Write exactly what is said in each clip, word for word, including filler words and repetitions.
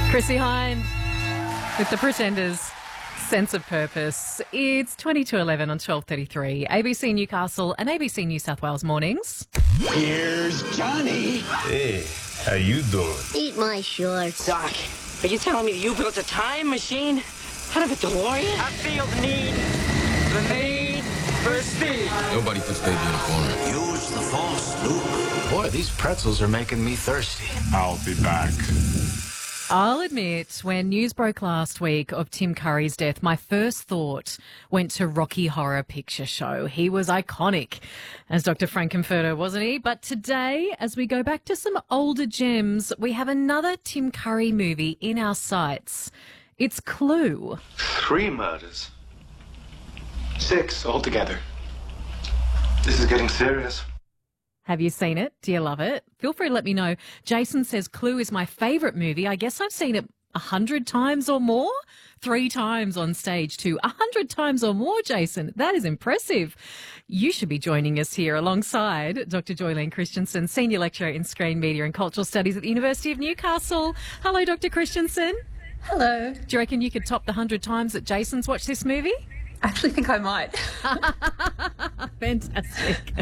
Chrissy Hine with The Pretenders, Sense of Purpose. It's twenty to eleven on twelve thirty-three. A B C Newcastle and A B C New South Wales mornings. Here's Johnny. Hey, how you doing? Eat my shorts. Doc, are you telling me you built a time machine out of a DeLorean? I feel the need, the need for speed. Nobody puts baby in a corner. Use the force, Luke. Boy, these pretzels are making me thirsty. I'll be back. I'll admit, when news broke last week of Tim Curry's death, my first thought went to Rocky Horror Picture Show. He was iconic as Doctor Frankenfurter, wasn't he? But today, as we go back to some older gems, we have another Tim Curry movie in our sights. It's Clue. Three murders. Six altogether. This is getting serious. Have you seen it? Do you love it? Feel free to let me know. Jason says Clue is my favourite movie. I guess I've seen it a hundred times or more. Three times on stage too. A hundred times or more, Jason. That is impressive. You should be joining us here alongside Doctor Joylene Christensen, Senior Lecturer in Screen Media and Cultural Studies at the University of Newcastle. Hello, Doctor Christensen. Hello. Do you reckon you could top the hundred times that Jason's watched this movie? I actually think I might. Fantastic.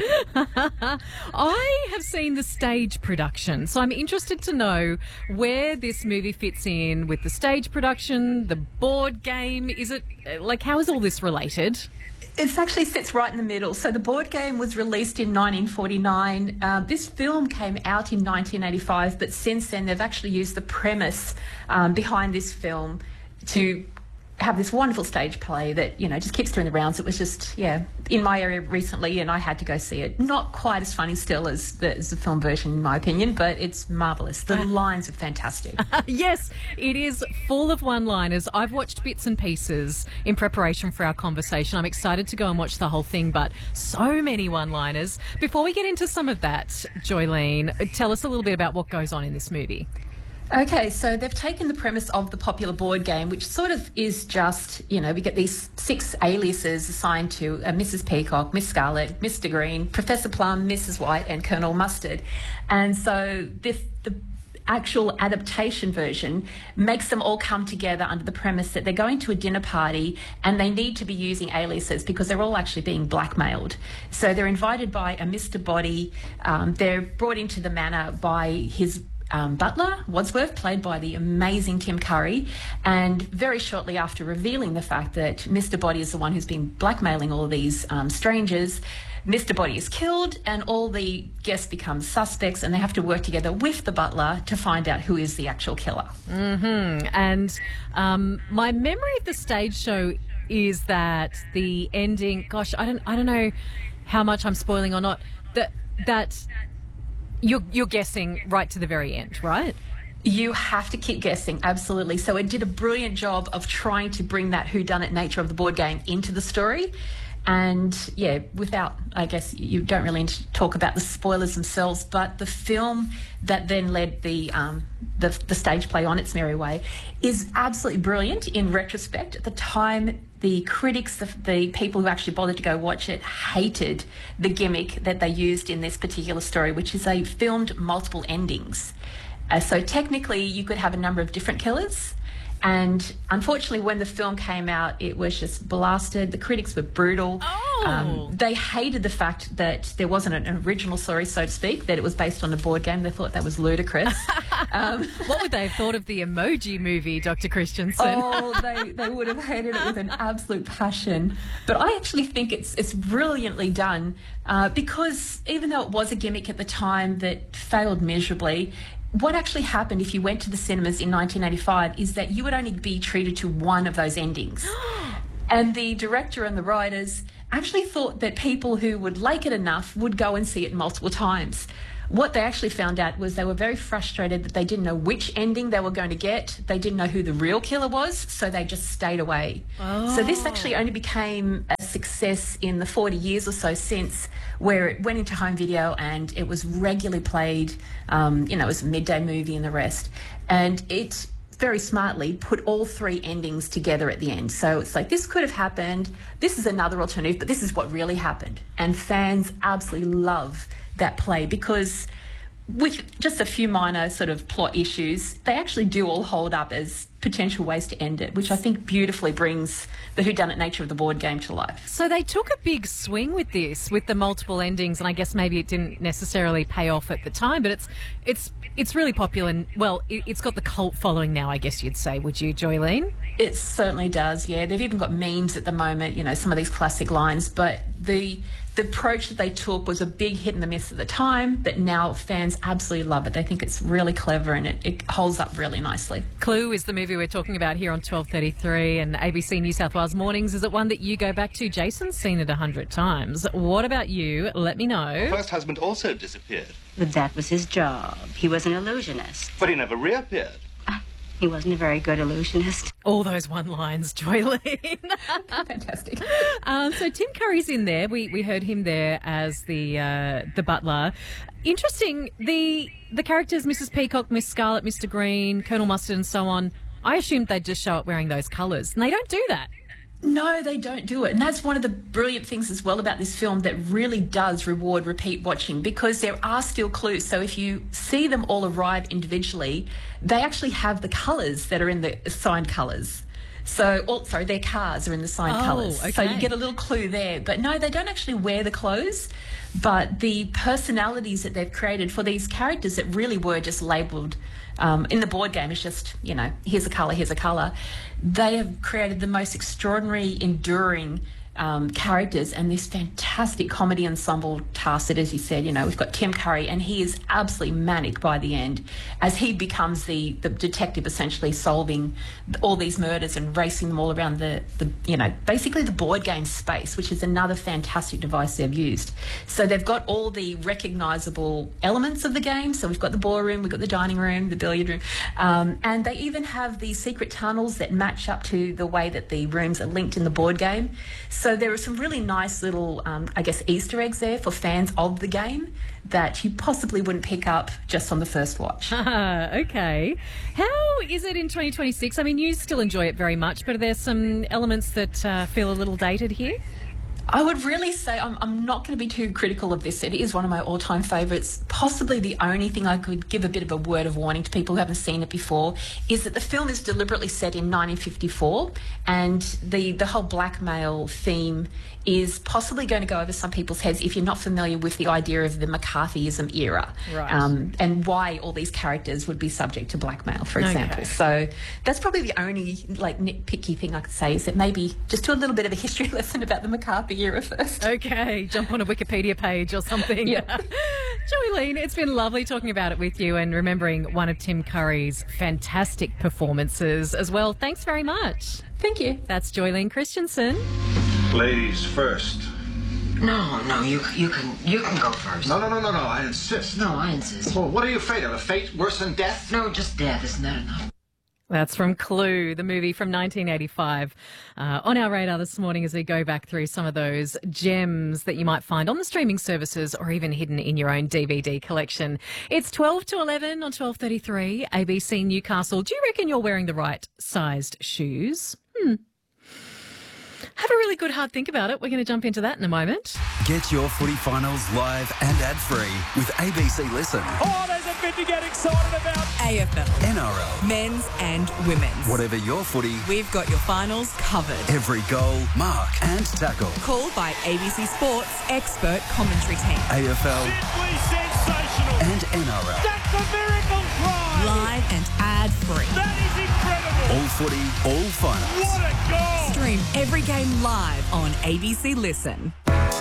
I have seen the stage production, so I'm interested to know where this movie fits in with the stage production, the board game. Is it, like, how is all this related? It actually sits right in the middle. So the board game was released in nineteen forty-nine. Uh, this film came out in nineteen eighty-five, but since then they've actually used the premise um, behind this film to have this wonderful stage play that, you know, just keeps doing the rounds. It was just, yeah, in my area recently, and I had to go see it. Not quite as funny still as the, as the film version, in my opinion, but it's marvellous. The lines are fantastic. Yes, it is full of one-liners. I've watched bits and pieces in preparation for our conversation. I'm excited to go and watch the whole thing, but so many one-liners. Before we get into some of that, Joylene, tell us a little bit about what goes on in this movie. Okay, so they've taken the premise of the popular board game, which sort of is just, you know, we get these six aliases assigned to uh, Missus Peacock, Miss Scarlet, Mister Green, Professor Plum, Missus White, and Colonel Mustard. And so this, the actual adaptation version makes them all come together under the premise that they're going to a dinner party and they need to be using aliases because they're all actually being blackmailed. So they're invited by a Mister Body. Um, they're brought into the manor by his Um, butler, Wadsworth, played by the amazing Tim Curry, and very shortly after revealing the fact that Mister Body is the one who's been blackmailing all these um, strangers, Mister Body is killed and all the guests become suspects and they have to work together with the butler to find out who is the actual killer. Mm-hmm. And um, my memory of the stage show is that the ending, gosh, I don't I don't know how much I'm spoiling or not, that that You're, you're guessing right to the very end, right? You have to keep guessing, absolutely. So it did a brilliant job of trying to bring that whodunit nature of the board game into the story. And, yeah, without, I guess, you don't really need to talk about the spoilers themselves, but the film that then led the, um, the, the stage play on its merry way is absolutely brilliant in retrospect. At the time, the critics, the, the people who actually bothered to go watch it, hated the gimmick that they used in this particular story, which is they filmed multiple endings. Uh, so technically, you could have a number of different killers. And unfortunately, when the film came out, it was just blasted. The critics were brutal. Oh. Um, they hated the fact that there wasn't an original story, so to speak, that it was based on a board game. They thought that was ludicrous. um, what would they have thought of the Emoji Movie, Doctor Christensen? Oh, they, they would have hated it with an absolute passion. But I actually think it's it's brilliantly done uh, because even though it was a gimmick at the time that failed miserably, what actually happened if you went to the cinemas in nineteen eighty-five is that you would only be treated to one of those endings. And the director and the writers actually thought that people who would like it enough would go and see it multiple times. What they actually found out was they were very frustrated that they didn't know which ending they were going to get. They didn't know who the real killer was, so they just stayed away. Oh. So this actually only became a success in the forty years or so since, where it went into home video and it was regularly played. Um, you know, it was a midday movie and the rest. And it very smartly put all three endings together at the end. So it's like, this could have happened. This is another alternative, but this is what really happened. And fans absolutely love that play because with just a few minor sort of plot issues, they actually do all hold up as potential ways to end it, which I think beautifully brings the whodunit nature of the board game to life. So they took a big swing with this, with the multiple endings, and I guess maybe it didn't necessarily pay off at the time, but it's it's it's really popular, and, well, it, it's got the cult following now, I guess you'd say, would you, Joylene? It certainly does, yeah. They've even got memes at the moment, you know, some of these classic lines, but the the approach that they took was a big hit and the miss at the time, but now fans absolutely love it. They think it's really clever and it, it holds up really nicely. Clue is the movie we're talking about here on twelve thirty-three and A B C New South Wales Mornings. Is it one that you go back to? Jason's seen it a hundred times. What about you? Let me know. First husband also disappeared. But that was his job. He was an illusionist. But he never reappeared. He wasn't a very good illusionist. All those one lines, Joylene. Fantastic. Um, so Tim Curry's in there. We we heard him there as the uh, the butler. Interesting. The the characters, Missus Peacock, Miss Scarlet, Mister Green, Colonel Mustard, and so on. I assumed they'd just show up wearing those colours, and they don't do that. No, they don't do it. And that's one of the brilliant things as well about this film that really does reward repeat watching, because there are still clues. So if you see them all arrive individually, they actually have the colours that are in the assigned colours. So, oh, sorry, their cars are in the signed Oh, colours. So okay. you get a little clue there. But no, they don't actually wear the clothes. But the personalities that they've created for these characters that really were just labelled um, in the board game, it's just, you know, here's a colour, here's a colour. They have created the most extraordinary, enduring um, characters and this fantastic comedy ensemble cast that, as you said, you know, we've got Tim Curry, and he is absolutely manic by the end as he becomes the, the detective, essentially solving all these murders and racing them all around the, the, you know, basically the board game space, which is another fantastic device they've used. So they've got all the recognisable elements of the game. So we've got the ballroom, we've got the dining room, the billiard room, um, and they even have the secret tunnels that match up to the way that the rooms are linked in the board game. So there are some really nice little, um, I guess, Easter eggs there for fans of the game that you possibly wouldn't pick up just on the first watch. Ah, okay. How is it in twenty twenty-six? I mean, you still enjoy it very much, but are there some elements that uh, feel a little dated here? I would really say I'm, I'm not going to be too critical of this. It is one of my all-time favourites. Possibly the only thing I could give a bit of a word of warning to people who haven't seen it before is that the film is deliberately set in nineteen fifty-four, and the, the whole blackmail theme is possibly going to go over some people's heads if you're not familiar with the idea of the McCarthyism era, right. um, and why all these characters would be subject to blackmail, for example. Okay. So that's probably the only like nitpicky thing I could say, is that maybe just do a little bit of a history lesson about the McCarthy era first. Okay, jump on a Wikipedia page or something. Yeah. Joylene, it's been lovely talking about it with you and remembering one of Tim Curry's fantastic performances as well. Thanks very much. Thank you. That's Joylene Christensen. Ladies first. No, no, you you can you can go first. No, no, no, no, no. I insist. No, I insist. Well, what are you afraid of? A fate worse than death? No, just death. Isn't that enough? That's from Clue, the movie from nineteen eighty-five. Uh, on our radar this morning as we go back through some of those gems that you might find on the streaming services or even hidden in your own D V D collection. It's twelve to eleven on twelve thirty-three, A B C Newcastle. Do you reckon you're wearing the right sized shoes? Hmm. Have a really good hard think about it. We're going to jump into that in a moment. Get your footy finals live and ad-free with A B C Listen. Oh, there's a bit to get excited about. A F L, N R L, men's and women's. Whatever your footy, We've got your finals covered. every goal, mark and tackle. Called by A B C Sports expert commentary team. A F L Simply sensational. and N R L. That's a miracle try. Live and ad-free. That is incredible. All footy, all finals. What a goal. Stream every game live on A B C Listen.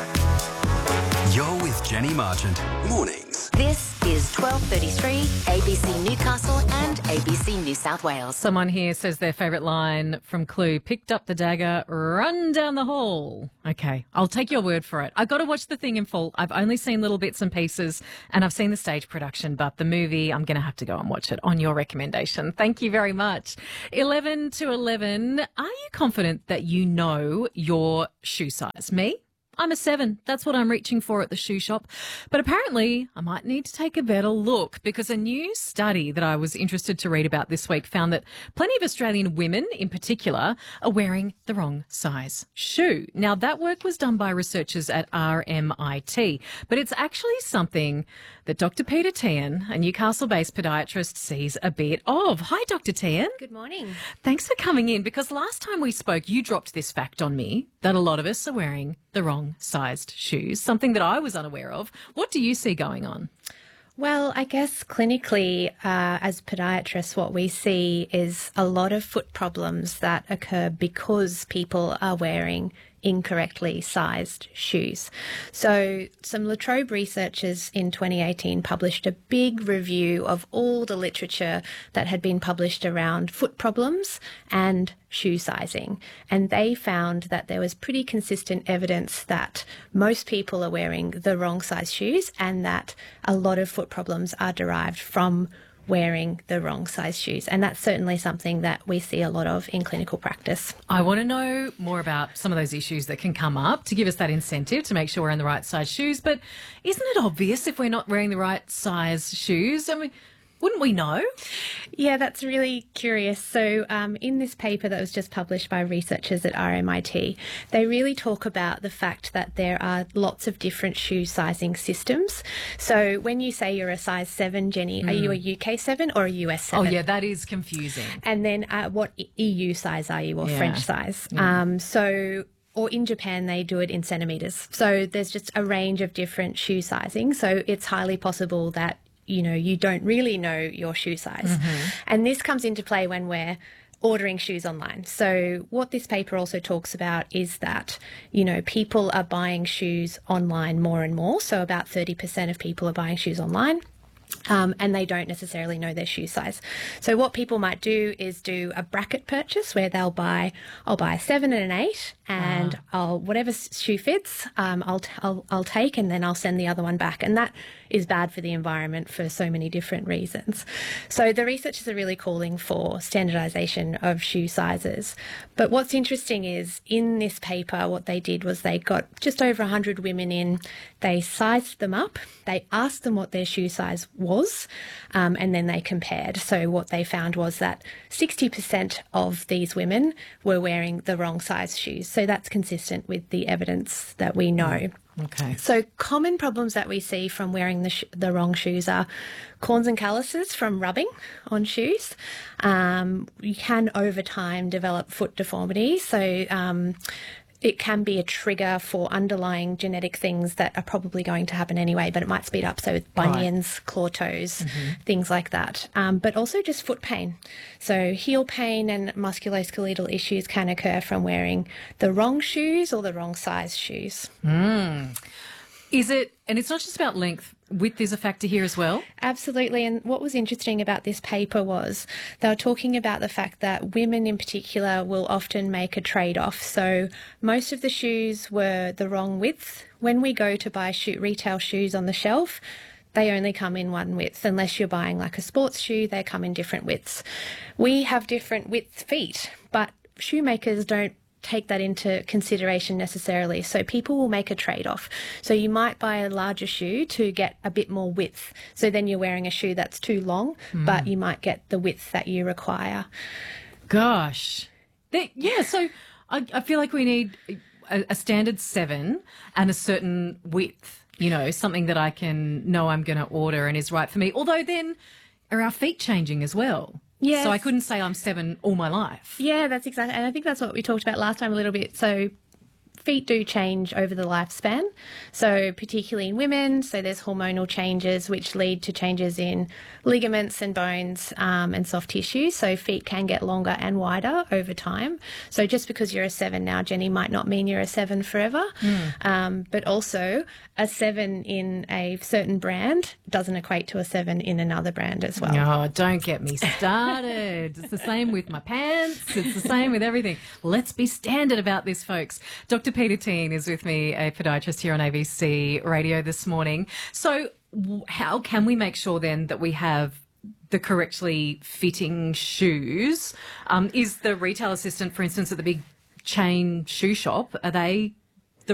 You're with Jenny Marchant. Mornings. This is twelve thirty-three, A B C Newcastle and A B C New South Wales. Someone here says their favourite line from Clue, picked up the dagger, run down the hall. Okay, I'll take your word for it. I've got to watch the thing in full. I've only seen little bits and pieces and I've seen the stage production, but the movie, I'm going to have to go and watch it on your recommendation. Thank you very much. eleven to eleven, are you confident that you know your shoe size? Me? I'm a seven. That's what I'm reaching for at the shoe shop. But apparently I might need to take a better look because a new study that I was interested to read about this week found that plenty of Australian women in particular are wearing the wrong size shoe. Now, that work was done by researchers at R M I T, but it's actually something that Doctor Peter Tehan, a Newcastle-based podiatrist, sees a bit of. Hi, Doctor Tehan. Good morning. Thanks for coming in, because last time we spoke, you dropped this fact on me that a lot of us are wearing the wrong sized shoes, something that I was unaware of. What do you see going on? Well, I guess clinically, uh, as podiatrists, what we see is a lot of foot problems that occur because people are wearing incorrectly sized shoes. So some La Trobe researchers in twenty eighteen published a big review of all the literature that had been published around foot problems and shoe sizing. And they found that there was pretty consistent evidence that most people are wearing the wrong size shoes and that a lot of foot problems are derived from wearing the wrong size shoes. And that's certainly something that we see a lot of in clinical practice. I want to know more about some of those issues that can come up to give us that incentive to make sure we're in the right size shoes. But isn't it obvious if we're not wearing the right size shoes? I mean, wouldn't we know? Yeah, that's really curious. So um, in this paper that was just published by researchers at R M I T, they really talk about the fact that there are lots of different shoe sizing systems. So when you say you're a size seven, Jenny, mm. are you a U K seven or a U S seven? Oh, yeah, that is confusing. And then uh, what E U size are you, or yeah. French size? Yeah. Um, so... Or in Japan, they do it in centimetres. So there's just a range of different shoe sizing. So it's highly possible that, you know, you don't really know your shoe size. Mm-hmm. And this comes into play when we're ordering shoes online. So what this paper also talks about is that, you know, people are buying shoes online more and more. So about thirty percent of people are buying shoes online. Um, and they don't necessarily know their shoe size. So what people might do is do a bracket purchase where they'll buy, I'll buy a seven and an eight, and ah. I'll whatever shoe fits, um, I'll, t- I'll I'll take, and then I'll send the other one back. And that is bad for the environment for so many different reasons. So the researchers are really calling for standardization of shoe sizes. But what's interesting is in this paper, what they did was they got just over one hundred women in, they sized them up, they asked them what their shoe size was, um, and then they compared. So what they found was that sixty percent of these women were wearing the wrong size shoes. So that's consistent with the evidence that we know. Okay. So common problems that we see from wearing the, sh- the wrong shoes are corns and calluses from rubbing on shoes. Um, you can over time develop foot deformity. So um, it can be a trigger for underlying genetic things that are probably going to happen anyway, but it might speed up. So bunions, right. claw toes, mm-hmm. things like that. Um, but also just foot pain. So heel pain and musculoskeletal issues can occur from wearing the wrong shoes or the wrong size shoes. Mm. Is it, and it's not just about length, width is a factor here as well? Absolutely. And what was interesting about this paper was they were talking about the fact that women in particular will often make a trade-off. So most of the shoes were the wrong width. When we go to buy shoe, retail shoes on the shelf, they only come in one width. Unless you're buying like a sports shoe, they come in different widths. We have different width feet, but shoemakers don't take that into consideration necessarily. So people will make a trade-off. So you might buy a larger shoe to get a bit more width. So then you're wearing a shoe that's too long, mm. but you might get the width that you require. Gosh. They, yeah, so I, I feel like we need a, a standard seven and a certain width, you know, something that I can know I'm going to order and is right for me. Although then are our feet changing as well? Yes. So I couldn't say I'm seven all my life. Yeah, that's exactly. And I think that's what we talked about last time a little bit. So feet do change over the lifespan. So particularly in women, so there's hormonal changes which lead to changes in ligaments and bones um, and soft tissue. So feet can get longer and wider over time. So just because you're a seven now, Jenny, might not mean you're a seven forever. Mm. Um, but also a seven in a certain brand doesn't equate to a seven in another brand as well. Oh, don't get me started. It's the same with my pants. It's the same with everything. Let's be standard about this, folks. Doctor Peter Tehan is with me, a podiatrist here on A B C Radio this morning. So how can we make sure then that we have the correctly fitting shoes? Um, is the retail assistant, for instance, at the big chain shoe shop, are they